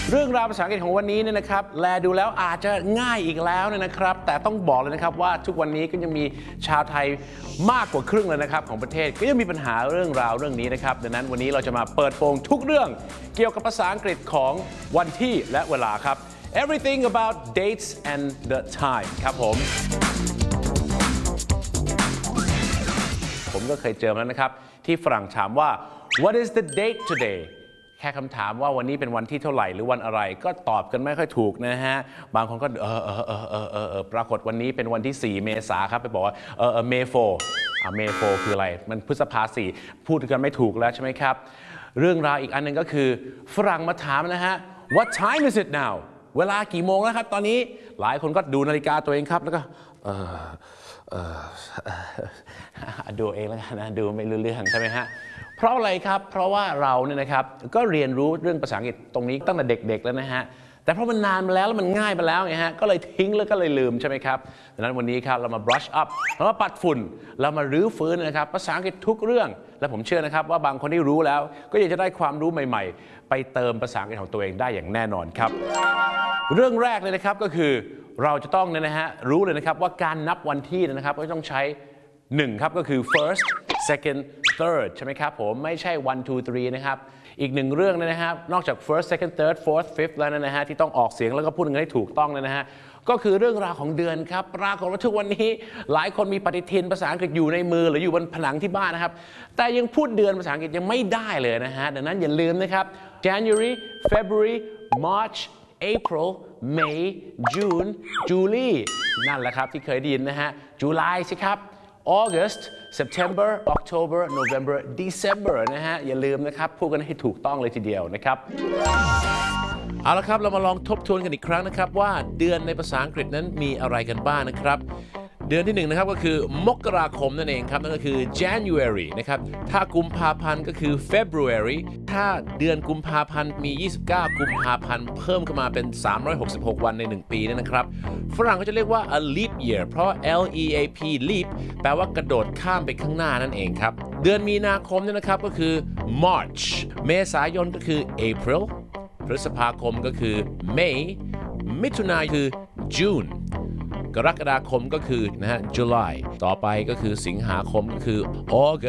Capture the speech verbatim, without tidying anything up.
เรื่องราวภาษาอังกฤษของวันนี้เนี่ยนะครับแลดูแล้วอาจจะง่ายอีกแล้วเนี่ยนะครับแต่ต้องบอกเลยนะครับว่าทุกวันนี้ก็ยังมีชาวไทยมากกว่าครึ่งเลยนะครับของประเทศก็ยังมีปัญหาเรื่องราวเรื่องนี้นะครับดังนั้นวันนี้เราจะมาเปิดโปงทุกเรื่องเกี่ยวกับภาษาอังกฤษของวันที่และเวลาครับ everything about dates and the time ครับผมผมก็เคยเจอมาแล้วนะครับที่ฝรั่งถามว่า what is the date todayแค่คำถามว่าวันนี้เป็นวันที่เท่าไหร่หรือวันอะไรก็ตอบกันไม่ค่อยถูกนะฮะบางคนก็เออเออเออเออเออเออปรากฏวันนี้เป็นวันที่สี่เมษาครับไปบอกว่าเออเออเมโฟอ่าเมโฟคืออะไรมันพฤษภาสี่พูดกันไม่ถูกแล้วใช่ไหมครับเรื่องราวอีกอันหนึ่งก็คือฝรั่งมาถามนะฮะ what time is it now เวลากี่โมงแล้วครับตอนนี้หลายคนก็ดูนาฬิกาตัวเองครับแล้วก็เออเออดูเองแล้วกันนะดูไม่รู้เรื่องใช่ไหมฮะเพราะอะไรครับเพราะว่าเราเนี่ยนะครับก็เรียนรู้เรื่องภาษาอังกฤษตรงนี้ตั้งแต่เด็กๆแล้วนะฮะแต่เพราะมันนานมาแล้วแล้วมันง่ายไปแล้วไงฮะก็เลยทิ้งแล้วก็เลยลืมใช่ไหมครับดังนั้นวันนี้ครับเรามา brush up เรามาปัดฝุ่นเรามารื้อฟื้นนะครับภาษาอังกฤษทุกเรื่องและผมเชื่อนะครับว่าบางคนที่รู้แล้วก็อยากจะได้ความรู้ใหม่ๆไปเติมภาษาอังกฤษของตัวเองได้อย่างแน่นอนครับเรื่องแรกเลยนะครับก็คือเราจะต้องเนี่ยนะฮะรู้เลยนะครับว่าการนับวันที่นะครับก็ต้องใช้หนึ่งครับก็คือ first second third ใช่ไหมครับผมไม่ใช่ one two three นะครับอีกหนึ่งเรื่องนะครับนอกจาก first second third fourth fifth แล้วนะฮะที่ต้องออกเสียงแล้วก็พูดกันให้ถูกต้องนะฮะก็คือเรื่องราวของเดือนครับปรากฏว่าทุกวันนี้หลายคนมีปฏิทินภาษาอังกฤษอยู่ในมือหรืออยู่บนผนังที่บ้านนะครับแต่ยังพูดเดือนภาษาอังกฤษยังไม่ได้เลยนะฮะดังนั้นอย่าลืมนะครับ January February March April May June July นั่นแหละครับที่เคยได้ยินนะฮะ July สิครับAugust September October November December นะฮะอย่าลืมนะครับพูดกันให้ถูกต้องเลยทีเดียวนะครับเอาละครับเรามาลองทบทวนกันอีกครั้งนะครับว่าเดือนในภาษาอังกฤษนั้นมีอะไรกันบ้างนะครับเดือนที่หนึ่งนะครับก็คือมกราคมนั่นเองครับนั่นก็คือ January นะครับถ้ากุมภาพันธ์ก็คือ February ถ้าเดือนกุมภาพันธ์มียี่สิบเก้ากุมภาพันธ์เพิ่มขึ้นมาเป็นสามร้อยหกสิบหกวันในหนึ่งปีนี่นะครับฝรั่งก็จะเรียกว่า a leap year เพราะ L E A P leap แปลว่ากระโดดข้ามไปข้างหน้านั่นเองครับเดือนมีนาคมเนี่ยนะครับก็คือ March เมษายนก็คือ April พฤษภาคมก็คือ May มิถุนายนคือ Juneกรกฎาคมก็คือนะฮะ July ต่อไปก็คือสิงหาคมก็คือ August